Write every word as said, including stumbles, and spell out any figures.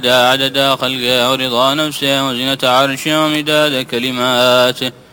عدد خلقه ورضا نفسه وزنة عرشه ومداد كلماته